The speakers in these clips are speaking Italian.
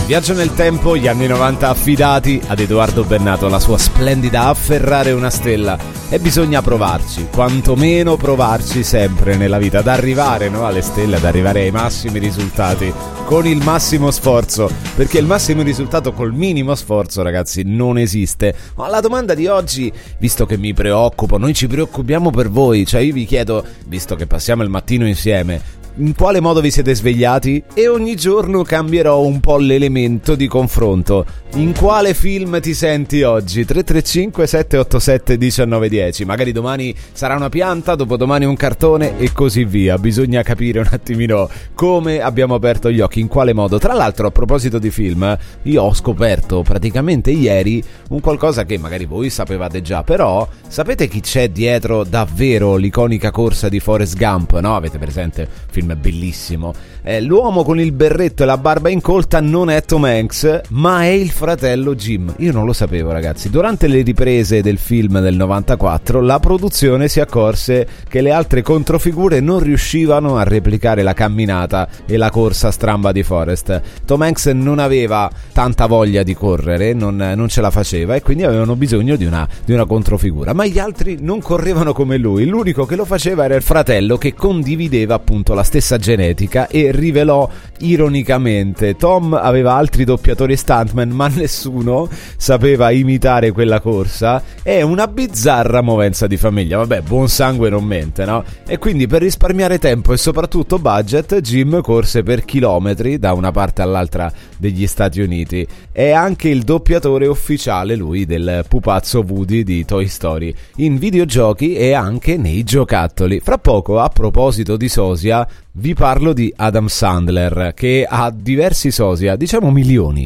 Viaggio nel tempo, gli anni 90 affidati ad Edoardo Bennato, la sua splendida Afferrare una stella. E bisogna provarci, quantomeno provarci sempre nella vita, ad arrivare, no, alle stelle, ad arrivare ai massimi risultati con il massimo sforzo, perché il massimo risultato col minimo sforzo, ragazzi, non esiste. Ma la domanda di oggi, visto che mi preoccupo, noi ci preoccupiamo per voi, cioè io vi chiedo, visto che passiamo il mattino insieme, in quale modo vi siete svegliati? E ogni giorno cambierò un po' l'elemento di confronto. In quale film ti senti oggi? 335 787 1910. Magari domani sarà una pianta, dopodomani un cartone e così via. Bisogna capire un attimino come abbiamo aperto gli occhi, in quale modo. Tra l'altro, a proposito di film, io ho scoperto praticamente ieri un qualcosa che magari voi sapevate già, però sapete chi c'è dietro davvero l'iconica corsa di Forrest Gump, no? Avete presente? Film bellissimo. L'uomo con il berretto e la barba incolta non è Tom Hanks, ma è il fratello Jim. Io non lo sapevo, ragazzi. Durante le riprese del film del 94, la produzione si accorse che le altre controfigure non riuscivano a replicare la camminata e la corsa stramba di Forrest. Tom Hanks non aveva tanta voglia di correre, non ce la faceva, e quindi avevano bisogno di una controfigura, ma gli altri non correvano come lui. L'unico che lo faceva era il fratello, che condivideva appunto la stessa genetica, e rivelò ironicamente: Tom aveva altri doppiatori stuntman, ma nessuno sapeva imitare quella corsa. È una bizzarra movenza di famiglia. Vabbè, buon sangue non mente, no? E quindi, per risparmiare tempo e soprattutto budget, Jim corse per chilometri da una parte all'altra degli Stati Uniti. È anche il doppiatore ufficiale, lui, del pupazzo Woody di Toy Story, in videogiochi e anche nei giocattoli. Fra poco, a proposito di sosia, vi parlo di Adam Sandler, che ha diversi sosia, diciamo milioni.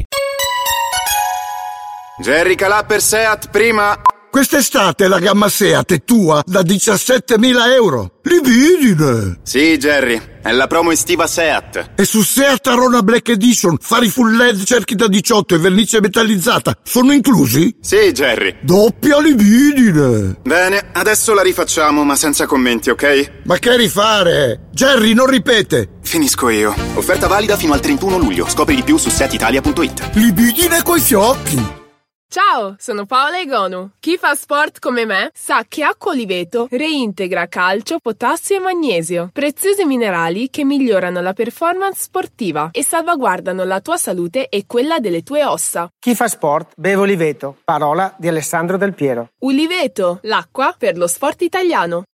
Jerry Calà per Seat, prima. Quest'estate la gamma Seat è tua da 17.000 euro. Libidine! Sì, Jerry, è la promo estiva Seat. E su Seat Arona Black Edition, fari full LED, cerchi da 18 e vernice metallizzata sono inclusi? Sì, Jerry. Doppia libidine! Bene, adesso la rifacciamo, ma senza commenti, ok? Ma che rifare? Jerry, non ripete! Finisco io. Offerta valida fino al 31 luglio. Scopri di più su setitalia.it. Libidine coi fiocchi! Ciao, sono Paola Egonu. Chi fa sport come me sa che Acqua Oliveto reintegra calcio, potassio e magnesio, preziosi minerali che migliorano la performance sportiva e salvaguardano la tua salute e quella delle tue ossa. Chi fa sport beve Oliveto, parola di Alessandro Del Piero. Uliveto, l'acqua per lo sport italiano.